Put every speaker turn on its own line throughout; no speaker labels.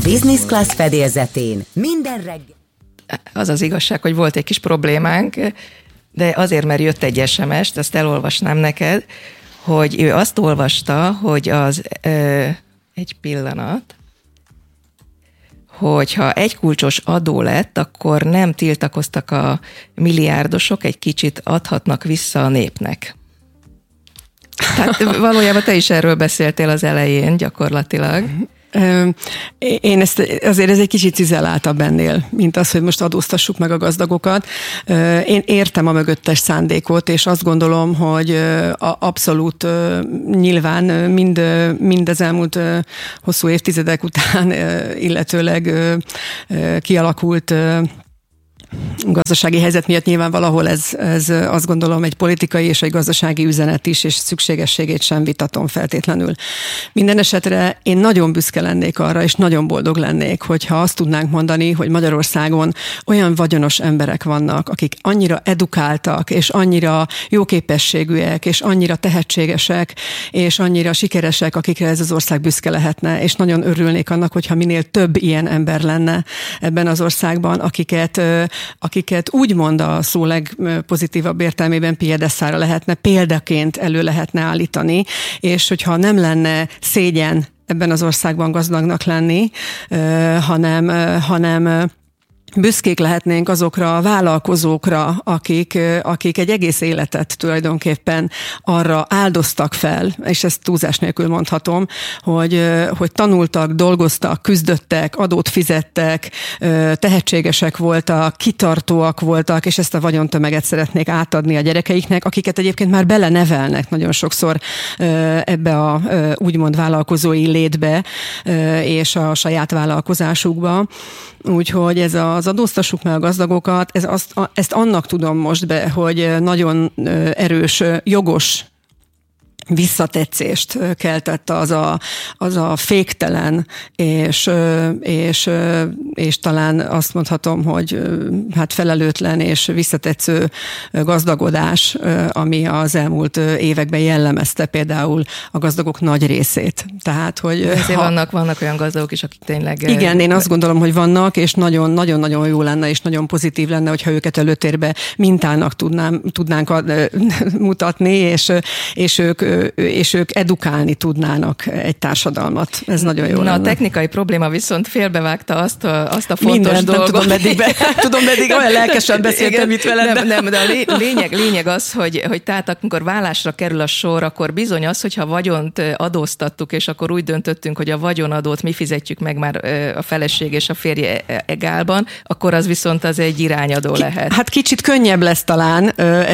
Business Class fedélzetén minden reggel.
Az az igazság, hogy volt egy kis problémánk, de azért, mert jött egy SMS-t, ezt elolvasnám neked, hogy ő azt olvasta, hogy egy pillanat, hogyha egy kulcsos adó lett, akkor nem tiltakoztak a milliárdosok, egy kicsit adhatnak vissza a népnek. Tehát valójában te is erről beszéltél az elején gyakorlatilag.
Én azért ez egy kicsit cizeláltabb ennél, mint az, hogy most adóztassuk meg a gazdagokat. Én értem a mögöttes szándékot, és azt gondolom, hogy abszolút nyilván mind az elmúlt hosszú évtizedek után, illetőleg kialakult gazdasági helyzet miatt nyilván valahol ez azt gondolom egy politikai és egy gazdasági üzenet is, és szükségességét sem vitatom feltétlenül. Minden esetre én nagyon büszke lennék arra, és nagyon boldog lennék, hogyha azt tudnánk mondani, hogy Magyarországon olyan vagyonos emberek vannak, akik annyira edukáltak, és annyira jóképességűek, és annyira tehetségesek, és annyira sikeresek, akikre ez az ország büszke lehetne, és nagyon örülnék annak, hogyha minél több ilyen ember lenne ebben az országban, akiket úgymond a szó legpozitívabb értelmében piedesztára lehetne, példaként elő lehetne állítani, és hogyha nem lenne szégyen ebben az országban gazdagnak lenni, hanem büszkék lehetnénk azokra a vállalkozókra, akik egy egész életet tulajdonképpen arra áldoztak fel, és ezt túlzás nélkül mondhatom, hogy tanultak, dolgoztak, küzdöttek, adót fizettek, tehetségesek voltak, kitartóak voltak, és ezt a vagyontömeget szeretnék átadni a gyerekeiknek, akiket egyébként már belenevelnek nagyon sokszor ebbe a úgymond vállalkozói létbe, és a saját vállalkozásukba. Úgyhogy ez az adóztassuk meg a gazdagokat, ezt annak tudom most be, hogy nagyon erős, jogos visszatetszést keltett az a féktelen, és talán azt mondhatom, hogy hát felelőtlen és visszatetsző gazdagodás, ami az elmúlt években jellemezte például a gazdagok nagy részét. Tehát, hogy
ezért vannak olyan gazdagok is, akik tényleg...
Igen, én azt gondolom, hogy vannak, és nagyon-nagyon jó lenne, és nagyon pozitív lenne, hogyha őket előtérbe mintának tudnánk mutatni, és ők edukálni tudnának egy társadalmat. Ez nagyon jó lenne.
A technikai probléma viszont félbevágta azt a fontos dolgot.
Tudom, meddig olyan lelkesen beszéltem itt veled.
Nem, de a lényeg az, hogy tehát amikor vállásra kerül a sor, akkor bizony az, hogyha vagyont adóztattuk, és akkor úgy döntöttünk, hogy a vagyonadót mi fizetjük meg már a feleség és a férj egálban, akkor az viszont az egy irányadó lehet. Hát
kicsit könnyebb lesz talán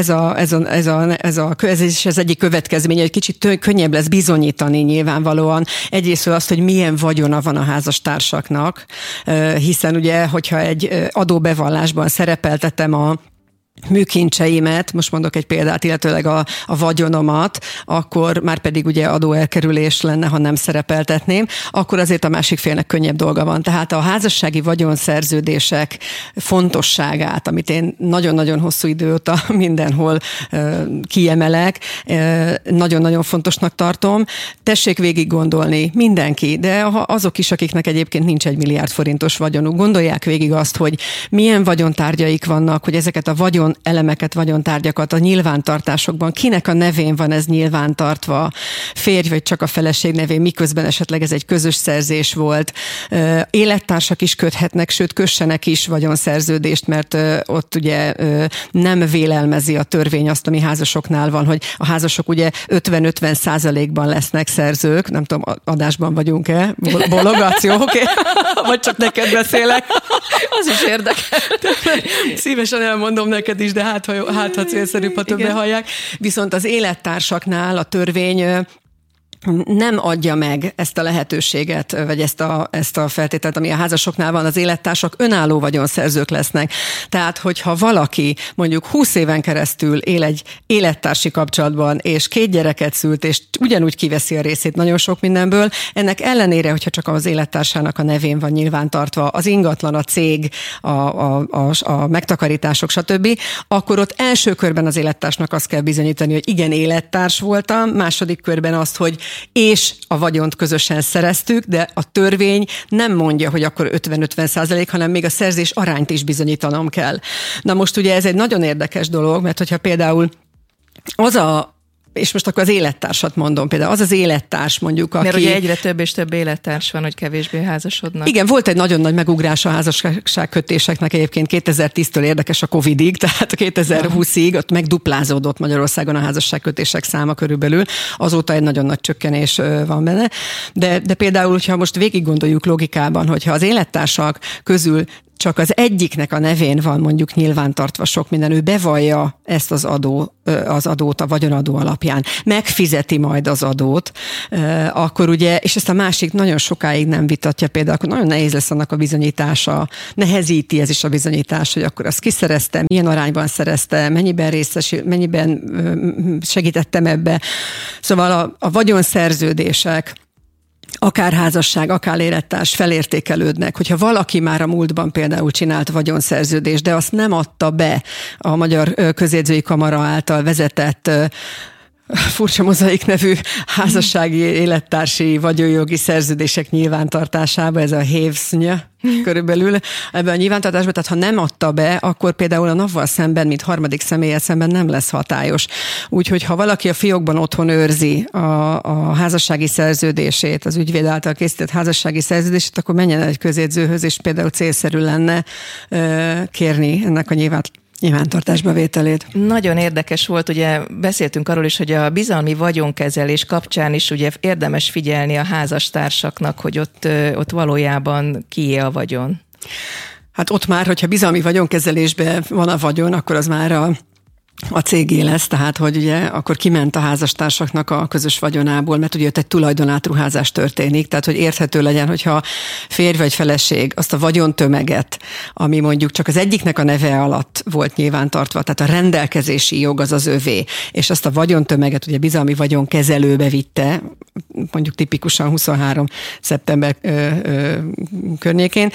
ez is az egyik következmény, hogy kicsit könnyebb lesz bizonyítani nyilvánvalóan egyrésztről azt, hogy milyen vagyona van a házastársaknak, hiszen ugye, hogyha egy adóbevallásban szerepeltetem a műkincseimet, most mondok egy példát, illetőleg a vagyonomat, akkor már pedig ugye adóelkerülés lenne, ha nem szerepeltetném, akkor azért a másik félnek könnyebb dolga van. Tehát a házassági vagyonszerződések fontosságát, amit én nagyon-nagyon hosszú idő óta mindenhol kiemelek, nagyon-nagyon fontosnak tartom. Tessék végig gondolni mindenki, de azok is, akiknek egyébként nincs 1 milliárd forintos vagyonuk, gondolják végig azt, hogy milyen vagyontárgyaik vannak, hogy ezeket a elemeket, vagyontárgyakat a nyilvántartásokban, kinek a nevén van ez nyilvántartva, férj vagy csak a feleség nevén, miközben esetleg ez egy közös szerzés volt. Élettársak is köthetnek, sőt kössenek is vagyonszerződést, mert ott ugye nem vélelmezi a törvény azt, ami házasoknál van, hogy a házasok ugye 50-50% lesznek szerzők, nem tudom, adásban vagyunk-e? Bologatsz, jó, oké? Vagy csak neked beszélek?
Az is érdekel.
Szívesen elmondom neked is, de ha célszerűbb, ha többen hallják. Viszont az élettársaknál a törvény nem adja meg ezt a lehetőséget, vagy ezt a feltételt, ami a házasoknál van, az élettársak önálló vagyonszerzők lesznek. Tehát, hogyha valaki mondjuk 20 éven keresztül él egy élettársi kapcsolatban, és 2 gyereket szült, és ugyanúgy kiveszi a részét nagyon sok mindenből, ennek ellenére, hogyha csak az élettársának a nevén van nyilvántartva, az ingatlan, a cég, a megtakarítások, stb., akkor ott első körben az élettársnak azt kell bizonyítani, hogy igen, élettárs voltam, második körben azt, hogy és a vagyont közösen szereztük, de a törvény nem mondja, hogy akkor 50-50%, hanem még a szerzés arányt is bizonyítanom kell. Na most ugye ez egy nagyon érdekes dolog, mert hogyha például és most akkor az élettársat mondom, például az élettárs mondjuk, aki...
Mert ugye egyre több és több élettárs van, hogy kevésbé házasodnak.
Igen, volt egy nagyon nagy megugrás a házasságkötéseknek egyébként 2010-től érdekes a Covidig, tehát a 2020-ig ott megduplázódott Magyarországon a házasságkötések száma körülbelül, azóta egy nagyon nagy csökkenés van benne. De például, hogyha most végig gondoljuk logikában, hogyha az élettársak közül csak az egyiknek a nevén van mondjuk nyilvántartva sok minden, ő bevallja ezt az adót a vagyonadó alapján, megfizeti majd az adót, akkor ugye, és ezt a másik nagyon sokáig nem vitatja például, akkor nagyon nehéz lesz annak a bizonyítása, nehezíti ez is a bizonyítás, hogy akkor azt kiszerezte, milyen arányban szerezte, mennyiben segítettem ebbe. Szóval a vagyonszerződések, akár házasság, akár élettárs felértékelődnek. Hogyha valaki már a múltban például csinált vagyonszerződést, de azt nem adta be a Magyar Közjegyzői Kamara által vezetett furcsa mozaik nevű házassági, élettársi, vagyonjogi szerződések nyilvántartásába, ez a hévszny körülbelül ebben a nyilvántartásban, tehát ha nem adta be, akkor például a NAV-val szemben, mint harmadik személlyel szemben nem lesz hatályos. Úgyhogy ha valaki a fiókban otthon őrzi a házassági szerződését, az ügyvéd által készített házassági szerződését, akkor menjen egy közjegyzőhöz, és például célszerű lenne kérni ennek a nyilvántartásba vételét.
Nagyon érdekes volt, ugye beszéltünk arról is, hogy a bizalmi vagyonkezelés kapcsán is ugye érdemes figyelni a házastársaknak, hogy ott valójában kié a vagyon. Hát
ott már, hogyha bizalmi vagyonkezelésben van a vagyon, akkor az már a cégé lesz, tehát hogy ugye akkor kiment a házastársaknak a közös vagyonából, mert ugye ott egy tulajdonátruházás történik, tehát hogy érthető legyen, hogyha férj vagy feleség azt a vagyontömeget, ami mondjuk csak az egyiknek a neve alatt volt nyilvántartva, tehát a rendelkezési jog az az övé, és azt a vagyontömeget ugye bizalmi vagyonkezelőbe vitte, mondjuk tipikusan 23. szeptember környékén,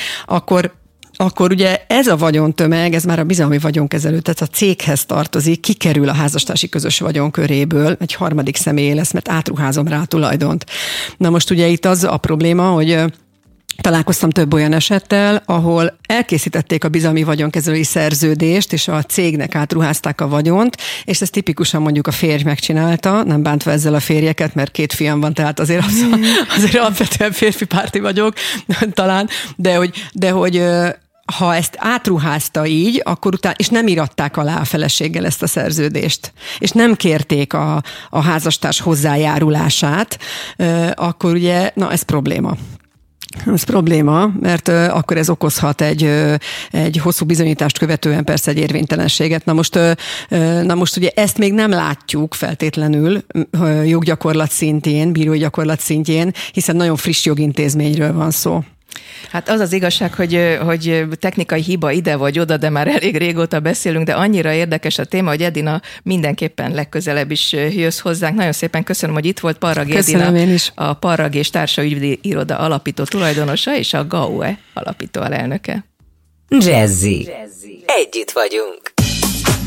akkor ugye ez a vagyontömeg, ez már a bizalmi vagyonkezelő, tehát a céghez tartozik, kikerül a házastársi közös vagyon köréből, egy harmadik személy lesz, mert átruházom rá a tulajdont. Na most ugye itt az a probléma, hogy találkoztam több olyan esettel, ahol elkészítették a bizalmi vagyonkezelői szerződést, és a cégnek átruházták a vagyont, és ezt tipikusan mondjuk a férj megcsinálta, nem bántva ezzel a férjeket, mert 2 fiam van, tehát azért alapvetően férfi párti vagyok, talán, de hogy ha ezt átruházta így, akkor utána, és nem íratták alá a feleséggel ezt a szerződést, és nem kérték a házastárs hozzájárulását, akkor ugye, na ez probléma. Ez probléma, mert akkor ez okozhat egy hosszú bizonyítást követően persze egy érvénytelenséget. Na most ugye ezt még nem látjuk feltétlenül joggyakorlat szintjén, bírói gyakorlat szintjén, hiszen nagyon friss jogintézményről van szó.
Hát az az igazság, hogy technikai hiba ide vagy oda, de már elég régóta beszélünk, de annyira érdekes a téma, hogy Edina mindenképpen legközelebb is jössz hozzánk. Nagyon szépen köszönöm, hogy itt volt Parragi Edina, a Parragi és Társa ügyvédi iroda alapító tulajdonosa és a GAUE alapító alelnöke.
Jazzy. Együtt vagyunk.